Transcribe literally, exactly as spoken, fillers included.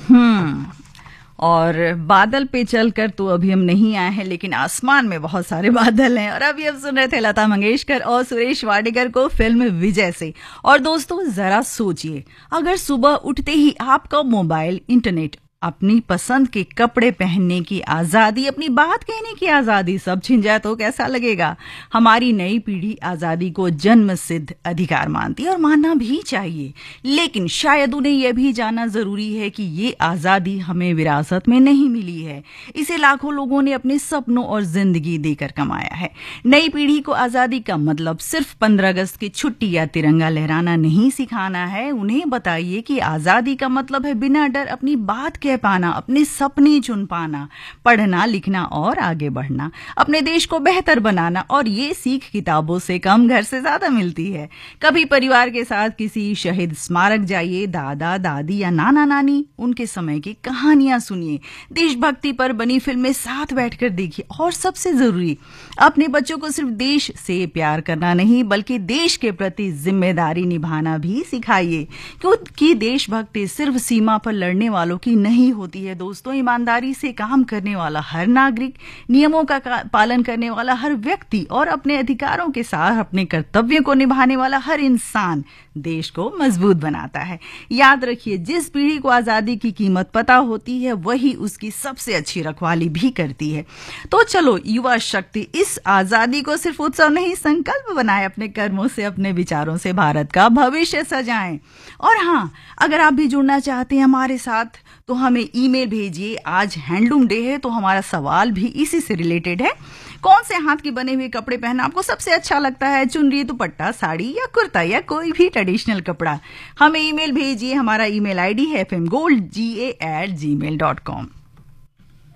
हम्म और बादल पे चलकर तो अभी हम नहीं आए हैं, लेकिन आसमान में बहुत सारे बादल हैं। और अभी हम सुन रहे थे लता मंगेशकर और सुरेश वाडेकर को फिल्म विजय से। और दोस्तों जरा सोचिए, अगर सुबह उठते ही आपका मोबाइल, इंटरनेट, अपनी पसंद के कपड़े पहनने की आजादी, अपनी बात कहने की आजादी सब छिन जाए तो कैसा लगेगा। हमारी नई पीढ़ी आजादी को जन्म सिद्ध अधिकार मानती है और मानना भी चाहिए, लेकिन शायद उन्हें यह भी जानना जरूरी है कि ये आजादी हमें विरासत में नहीं मिली है। इसे लाखों लोगों ने अपने सपनों और जिंदगी देकर कमाया है। नई पीढ़ी को आजादी का मतलब सिर्फ पंद्रह अगस्त की छुट्टी या तिरंगा लहराना नहीं सिखाना है। उन्हें बताइए कि आजादी का मतलब है बिना डर अपनी बात कह पाना, अपने सपने चुन पाना, पढ़ना लिखना और आगे बढ़ना, अपने देश को बेहतर बनाना। और ये सीख किताबों से कम घर से ज्यादा मिलती है। कभी परिवार के साथ किसी शहीद स्मारक जाइए, दादा दादी या नाना नानी उनके समय की कहानियां सुनिए, देशभक्ति पर बनी फिल्में साथ बैठकर देखिए। और सबसे जरूरी, अपने बच्चों को सिर्फ देश से प्यार करना नहीं बल्कि देश के प्रति जिम्मेदारी निभाना भी सिखाइए, क्योंकि देशभक्ति सिर्फ सीमा पर लड़ने वालों की नहीं होती है दोस्तों। ईमानदारी से काम करने वाला हर नागरिक, नियमों का पालन करने वाला हर व्यक्ति और अपने अधिकारों के साथ अपने कर्तव्यों को निभाने वाला हर इंसान देश को मजबूत बनाता है। याद रखिए, जिस पीढ़ी को आजादी की कीमत पता होती है वही उसकी सबसे अच्छी रखवाली भी करती है। तो चलो युवा शक्ति इस आजादी को सिर्फ उत्सव नहीं, संकल्प बनाए, अपने कर्मों से, अपने विचारों से भारत का भविष्य सजाएं। और हाँ, अगर आप भी जुड़ना चाहते हैं हमारे साथ तो हमें ईमेल भेजिए। आज हैंडलूम डे है तो हमारा सवाल भी इसी से रिलेटेड है। कौन से हाथ के बने हुए कपड़े पहनना आपको सबसे अच्छा लगता है? चुनरी, दुपट्टा, साड़ी या कुर्ता या कोई भी ट्रेडिशनल कपड़ा? हमें ईमेल भेजिए। हमारा ईमेल आईडी है एफ एम गोल्ड जी ए एट जी मेल डॉट कॉम।